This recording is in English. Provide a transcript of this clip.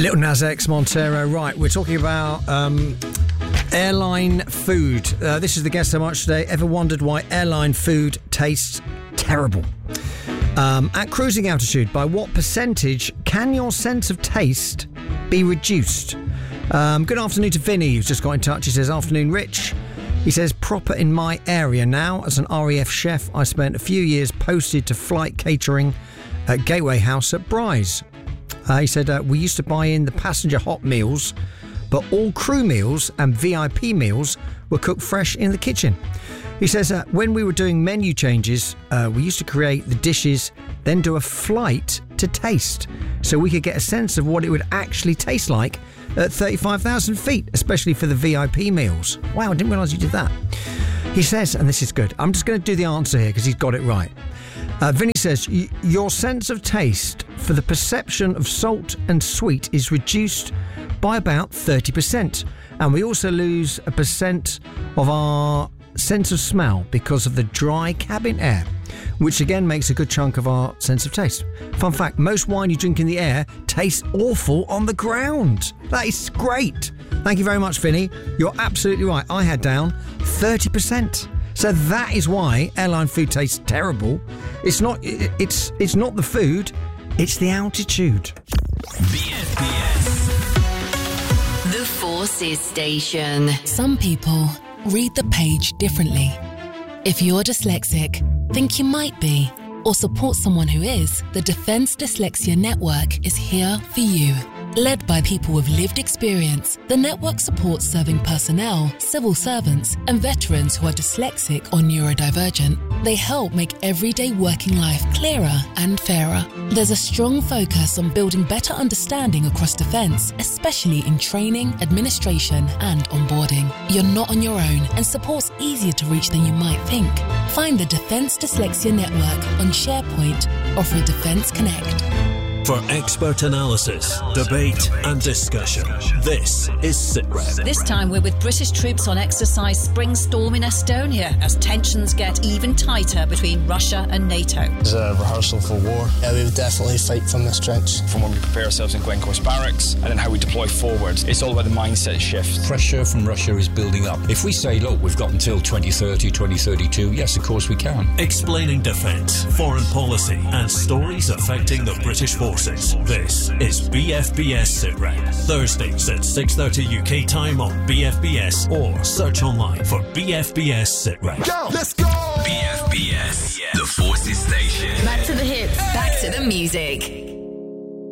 Little Nas X, Montero. Right, we're talking about airline food. This is the Guess How Much today. Ever wondered why airline food tastes terrible? At cruising altitude, by what percentage can your sense of taste be reduced? Good afternoon to Vinny, who's just got in touch. He says, afternoon, Rich. He says, proper in my area now. As an RAF chef, I spent a few years posted to flight catering at Gateway House at Bryce. He said, we used to buy in the passenger hot meals, but all crew meals and VIP meals were cooked fresh in the kitchen. He says, when we were doing menu changes, we used to create the dishes, then do a flight to taste, so we could get a sense of what it would actually taste like at 35,000 feet, especially for the VIP meals. Wow, I didn't realise you did that. He says, and this is good, I'm just going to do the answer here because he's got it right. Vinny says, your sense of taste for the perception of salt and sweet is reduced by about 30%. And we also lose a percent of our sense of smell because of the dry cabin air, which again makes a good chunk of our sense of taste. Fun fact, most wine you drink in the air tastes awful on the ground. That is great. Thank you very much, Vinny. You're absolutely right. I had down 30%. So that is why airline food tastes terrible. It's not the food, it's the altitude. BFBS. The Forces Station. Some people read the page differently. If you're dyslexic, think you might be, or support someone who is, the Defence Dyslexia Network is here for you. Led by people with lived experience, the network supports serving personnel, civil servants, and veterans who are dyslexic or neurodivergent. They help make everyday working life clearer and fairer. There's a strong focus on building better understanding across defence, especially in training, administration, and onboarding. You're not on your own, and support's easier to reach than you might think. Find the Defence Dyslexia Network on SharePoint or through Defence Connect. For expert analysis, debate and discussion, this is SITREP. This time we're with British troops on exercise Spring Storm in Estonia as tensions get even tighter between Russia and NATO. It's a rehearsal for war. Yeah, we would definitely fight from this trench. From when we prepare ourselves in Glencourse Barracks and then how we deploy forward, it's all about the mindset shift. Pressure from Russia is building up. If we say, look, we've got until 2030, 2032, yes, of course we can. Explaining defence, foreign policy and stories affecting the British forces. This is BFBS SITREP. Thursdays at 6:30 UK time on BFBS or search online for BFBS SITREP. Go, let's go! BFBS, the Forces Station. Back to the hits. Back to the music.